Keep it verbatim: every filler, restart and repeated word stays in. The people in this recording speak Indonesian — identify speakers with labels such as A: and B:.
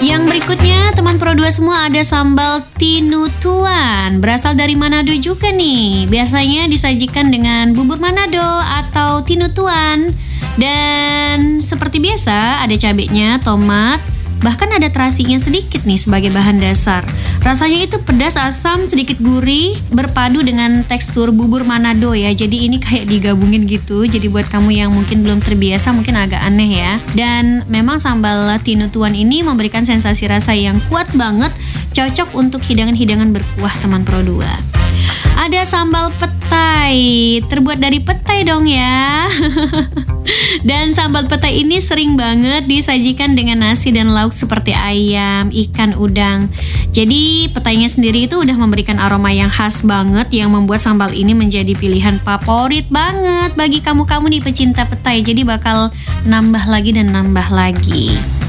A: Yang berikutnya teman Pro dua semua ada sambal tinutuan. Berasal dari Manado juga nih. Biasanya disajikan dengan bubur Manado atau tinutuan. Dan seperti biasa ada cabenya, tomat, bahkan ada terasinya sedikit nih sebagai bahan dasar. Rasanya itu pedas, asam, sedikit gurih, berpadu dengan tekstur bubur Manado ya. Jadi ini kayak digabungin gitu. Jadi buat kamu yang mungkin belum terbiasa mungkin agak aneh ya. Dan memang sambal tinutuan ini memberikan sensasi rasa yang kuat banget, cocok untuk hidangan-hidangan berkuah teman Pro dua. Ada sambal petai, terbuat dari petai dong ya. Dan sambal petai ini sering banget disajikan dengan nasi dan lauk seperti ayam, ikan, udang. Jadi petainya sendiri itu udah memberikan aroma yang khas banget yang membuat sambal ini menjadi pilihan favorit banget bagi kamu-kamu nih pecinta petai. Jadi bakal nambah lagi dan nambah lagi.